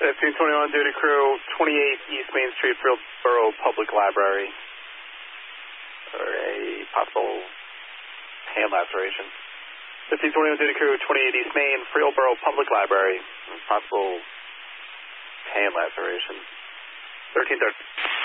1521 duty crew, 28 East Main Street, Fieldsboro Public Library. For a possible hand laceration. 1521 duty crew, 28 East Main, Fieldsboro Public Library. Possible hand laceration. 1330.